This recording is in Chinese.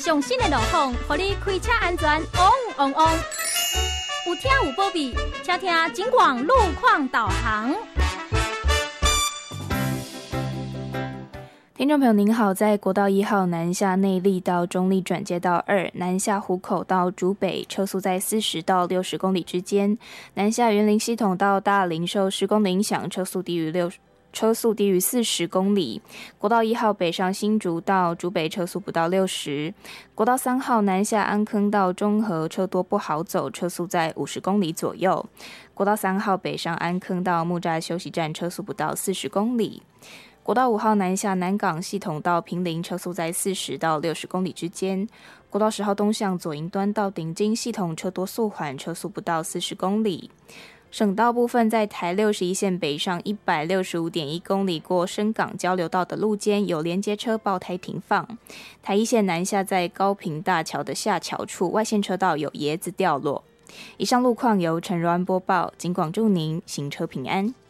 上新的路况，让你开车安全旺旺旺。有听有保庇，请听警广路况导航。 听众朋友您好，在国道1号南下内壢到中壢转接道2，南下湖口到竹北，车速在40到60公里之间；南下园林系统到大林受施工的影响，车速低于40公里。国道1号北上新竹到竹北，车速不到60。国道3号南下安坑到中和，车多不好走，车速在50公里左右。国道3号北上安坑到木栅休息站，车速不到40公里。国道5号南下南港系统到坪林，车速在40到60公里之间。国道10号东向左营端到顶金系统，车多速缓，车速不到40公里。省道部分在台61线北上 165.1 公里过深港交流道的路间有连接车爆胎停放。台1线南下在高屏大桥的下桥处外线车道有椰子掉落。以上路况由陈柔安播报，警广祝您行车平安。